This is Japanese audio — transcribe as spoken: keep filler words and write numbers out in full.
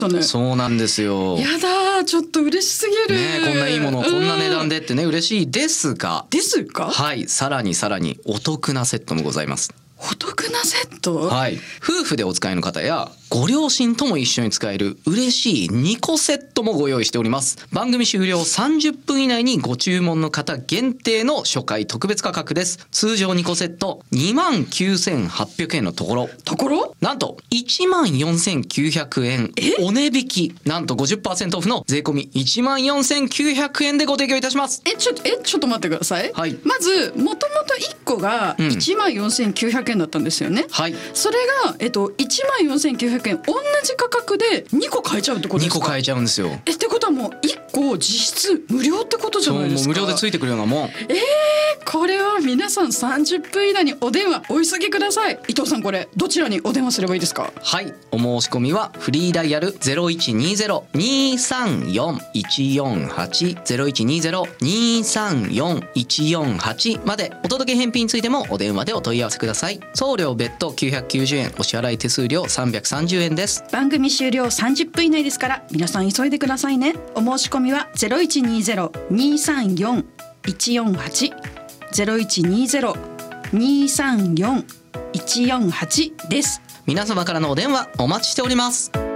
ね、 そうなんですよ。 やだー、ちょっと嬉しすぎるね、こんないいものこんな値段でってね、嬉しいですがですか。 はい、さらにさらにお得なセットもございます。 お得なセット。 はい、夫婦でお使いの方やご両親とも一緒に使える嬉しいにこセットもご用意しております。番組終了さんじゅっぷん以内にご注文の方限定の初回特別価格です。通常にこセットにまんきゅうせんはっぴゃくえんのところところなんといちまんよんせんきゅうひゃくえんお値引き、なんと ごじゅっパーセント オフの税込みいちまんよんせんきゅうひゃくえんでご提供いたします。 えちょっとえちょっと待ってください、 はい、 まずもともといっこがいちまんよんせんきゅうひゃくえんだったんですよね、 はい、 それが、えっと、いちまんよんせんきゅうひゃくえん同じ価格でにこ買えちゃうってことですか。 にこ買えちゃうんですよ。 えってことはもういっこ実質無料ってことじゃないですか。 そう、もう無料でついてくるようなもん。 えー、これは皆さんさんじゅっぷん以内にお電話お急ぎください。伊藤さん、これどちらにお電話すればいいですか。 はい、お申し込みはフリーダイヤル ゼロいちにゼロ にーさんよん いちよんはち ゼロいちにゼロ にーさんよん いちよんはち まで。お届け返品についてもお電話でお問い合わせください。送料別途きゅうひゃくきゅうじゅうえん、お支払い手数料さんびゃくさんじゅうえんです。 番組終了さんじゅっぷん以内ですから皆さん急いでくださいね。お申し込みは ゼロいちにゼロ にーさんよん いちよんはち ゼロいちにゼロ にーさんよん いちよんはちです。 皆様からのお電話お待ちしております。